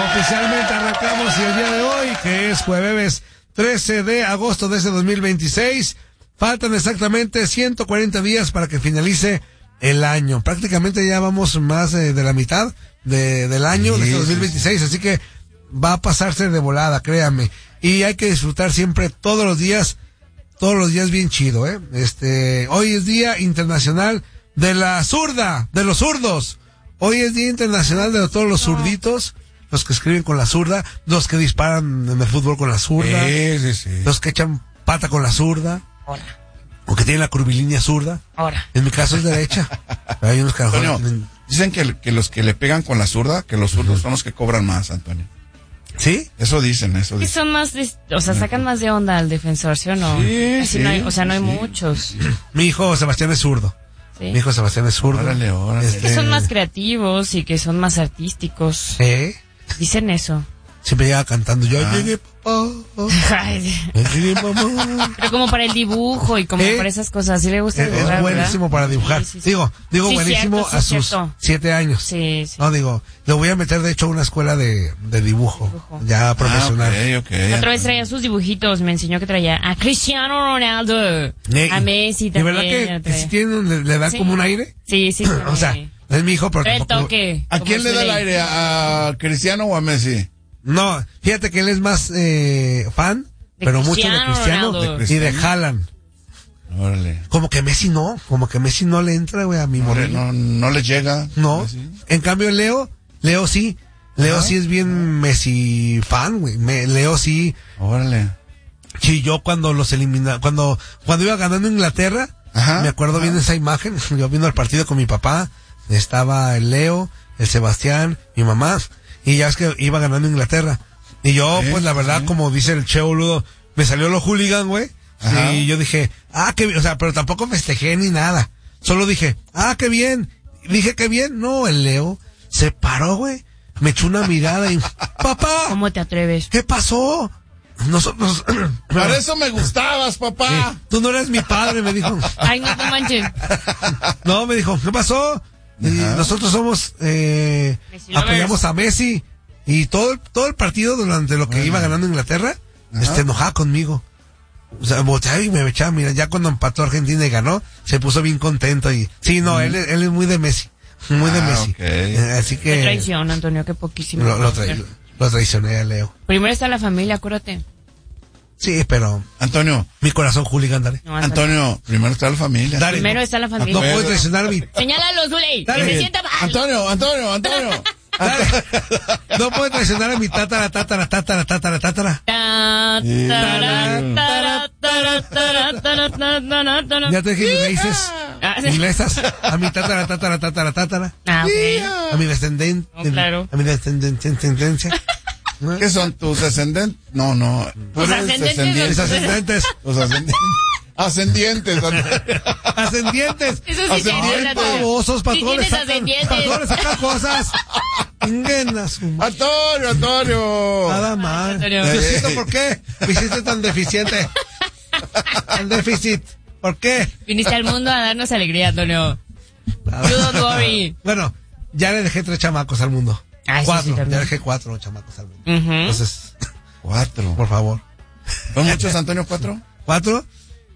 Oficialmente arrancamos y el día de hoy, que es jueves 13 de agosto de ese 2026, faltan exactamente 140 días para que finalice el año. Prácticamente ya vamos más de la mitad del año de este 2026, así que va a pasarse de volada, créanme. Y hay que disfrutar siempre todos los días bien chido, Hoy es Día Internacional de la Zurda, de los zurdos. Hoy es Día Internacional de todos los zurditos, los que escriben con la zurda, los que disparan en el fútbol con la zurda, los que echan pata con la zurda, o que tienen la curvilínea zurda. En mi caso es derecha. Hay unos carajos. Antonio, dicen que los que le pegan con la zurda, que los zurdos son los que cobran más, Antonio. ¿Sí? Eso dicen. Que son más, sacan más de onda al defensor, ¿sí o no? Sí, no hay, no hay muchos. Mi hijo Sebastián es zurdo. ¿Sí? Mi hijo Sebastián es zurdo. Órale. Que son más creativos y que son más artísticos. Dicen eso. Siempre llega cantando, yo llegué, papá. Pero como para el dibujo y como para esas cosas, ¿sí le gusta dibujar? Es buenísimo, ¿verdad? Para dibujar. Sí. Digo Sí, buenísimo, cierto, a sus 7 años. Sí. No, lo voy a meter de hecho a una escuela de dibujo, ya profesional. Okay. Otra vez traía sus dibujitos, me enseñó que traía a Cristiano Ronaldo, a Messi también. ¿De verdad que si tienen, le dan como un aire? Sí. O sea, es mi hijo, pero tampoco... ¿A quién le da el aire? ¿A Cristiano o a Messi? No, fíjate que él es más fan, pero mucho de Cristiano y de Haaland. Órale. Como que Messi no le entra, güey, a mi morrillo. No le llega. No. Messi. En cambio Leo sí. Leo sí es bien Messi fan, güey. Leo sí. Órale. Sí, yo cuando los elimina, cuando iba ganando Inglaterra, me acuerdo bien de esa imagen. Yo viendo el partido con mi papá, estaba el Leo, el Sebastián, mi mamá. Y ya es que iba ganando Inglaterra. Y yo, pues la verdad, como dice el Che Boludo, me salió lo hooligan, güey. Y yo dije, pero tampoco festejé ni nada. Solo dije, qué bien. Dije, qué bien. No, el Leo se paró, güey. Me echó una mirada y, papá. ¿Cómo te atreves? ¿Qué pasó? Nosotros. Para eso me gustabas, papá. Tú no eres mi padre, me dijo. Ay, no manches. No, me dijo, ¿qué pasó? Y nosotros somos, apoyamos a Messi. Y todo el partido durante lo que iba ganando Inglaterra, enojaba conmigo. O sea, volteaba y me echaba, mira, ya cuando empató Argentina y ganó, se puso bien contento y, sí, no, él es muy de Messi. Muy de Messi. Así que. Qué traición, Antonio, qué poquísimo. Lo traicioné a Leo. Primero está la familia, acuérdate. Sí, pero. Antonio. Mi corazón hooligan, dale. No, Antonio, primero está la familia. Dale. Primero está la familia. No puedo traicionar a mi. Señálalo, Zuley. Que se sienta mal. Antonio. No puedo traicionar a mi tátara. Ya te dije mis raíces inglesas. A mi tátara. Okay. A mi descendencia. Claro. A mi descendencia. ¿Qué son tus descendentes? No. Tus ascendentes. Ascendientes. Los ascendientes. Ascendientes. Eso sí, babosos, patrones. tienes ascendientes. Patrones sacan cosas. Antonio. Nada más. Diosito, ¿por qué me hiciste tan deficiente? El déficit. ¿Por qué? Viniste al mundo a darnos alegría, Antonio. You don't worry. Bueno, ya le dejé 3 chamacos al mundo. 4. Ya dejé 4 chamacos al mundo. Entonces, 4. por favor. ¿Son muchos, Antonio, 4? 4.